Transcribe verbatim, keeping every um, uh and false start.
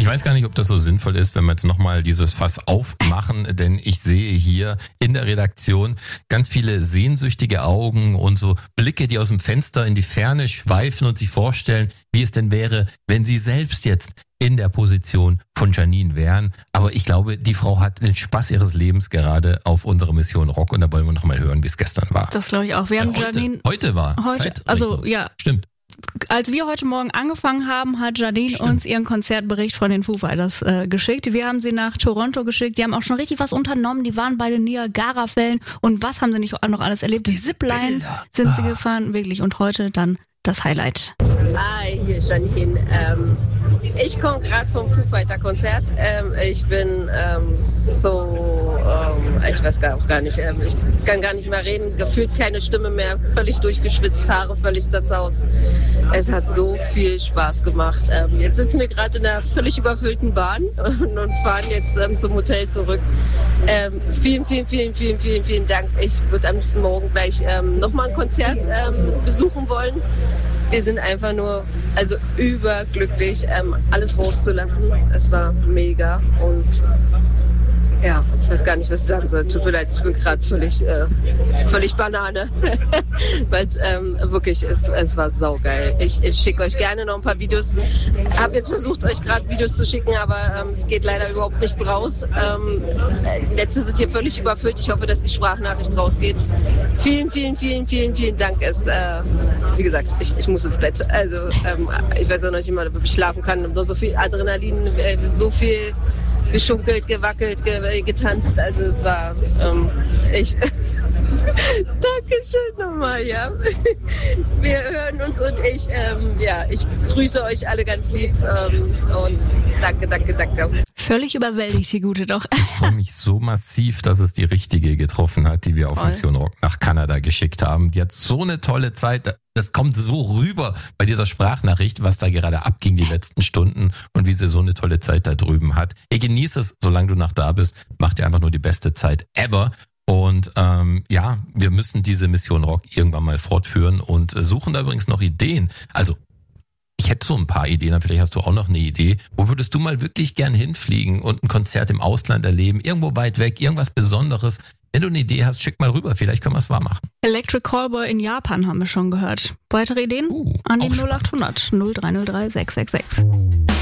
Ich weiß gar nicht, ob das so sinnvoll ist, wenn wir jetzt nochmal dieses Fass aufmachen, denn ich sehe hier in der Redaktion ganz viele sehnsüchtige Augen und so Blicke, die aus dem Fenster in die Ferne schweifen und sich vorstellen, wie es denn wäre, wenn sie selbst jetzt in der Position von Janine wären. Aber ich glaube, die Frau hat den Spaß ihres Lebens gerade auf unserer Mission Rock und da wollen wir noch mal hören, wie es gestern war. Das glaube ich auch. Wir haben ja, heute, Janine heute war heute, Zeitrechnung. Also ja, stimmt. Als wir heute Morgen angefangen haben, hat Janine Stimmt. uns ihren Konzertbericht von den Foo Fighters äh, geschickt. Wir haben sie nach Toronto geschickt. Die haben auch schon richtig was unternommen. Die waren bei den Niagara-Fällen. Und was haben sie nicht noch alles erlebt? Die Zipline sind sie gefahren, wirklich. Und heute dann das Highlight. Hi, hier ist Janine. Ähm, ich komme gerade vom Foo Fighter Konzert. Ähm, ich bin ähm, so, ähm, ich weiß gar, auch gar nicht, ähm, ich kann gar nicht mehr reden, gefühlt keine Stimme mehr, völlig durchgeschwitzt, Haare völlig zerzaust. Es hat so viel Spaß gemacht. Ähm, jetzt sitzen wir gerade in einer völlig überfüllten Bahn und, und fahren jetzt ähm, zum Hotel zurück. Ähm, vielen, vielen, vielen, vielen, vielen, vielen Dank. Ich würde am nächsten Morgen gleich ähm, nochmal ein Konzert ähm, besuchen wollen. Wir sind einfach nur, also überglücklich, ähm, alles rauszulassen. Es war mega und ja, ich weiß gar nicht, was ich sagen soll. Tut mir leid, ich bin gerade völlig, äh, völlig Banane. Weil es ähm, wirklich, es, es war saugeil. Ich, ich schicke euch gerne noch ein paar Videos. Habe jetzt versucht, euch gerade Videos zu schicken, aber ähm, es geht leider überhaupt nichts raus. Ähm, Netze sind hier völlig überfüllt. Ich hoffe, dass die Sprachnachricht rausgeht. Vielen, vielen, vielen, vielen, vielen Dank. Es, äh, wie gesagt, ich, ich muss ins Bett. Also ähm, ich weiß auch noch nicht immer, ob ich schlafen kann. Nur so viel Adrenalin, äh, so viel geschunkelt, gewackelt, ge- getanzt. Also es war, ähm, ich... Dankeschön nochmal, ja. Wir hören uns und ich, ähm, ja, ich grüße euch alle ganz lieb ähm, und danke, danke, danke. Völlig überwältigt, die Gute doch. Ich freue mich so massiv, dass es die richtige getroffen hat, die wir auf Voll. Mission Rock nach Kanada geschickt haben. Die hat so eine tolle Zeit. Das kommt so rüber bei dieser Sprachnachricht, was da gerade abging die letzten Stunden und wie sie so eine tolle Zeit da drüben hat. Ich genieße es, solange du noch da bist. Mach dir einfach nur die beste Zeit ever. Und ähm, ja, wir müssen diese Mission Rock irgendwann mal fortführen und äh, suchen da übrigens noch Ideen. Also ich hätte so ein paar Ideen, vielleicht hast du auch noch eine Idee. Wo würdest du mal wirklich gern hinfliegen und ein Konzert im Ausland erleben? Irgendwo weit weg, irgendwas Besonderes. Wenn du eine Idee hast, schick mal rüber, vielleicht können wir es wahr machen. Electric Callboy in Japan haben wir schon gehört. Weitere Ideen? Uh, An die auch null acht hundert null drei null drei sechs sechs sechs.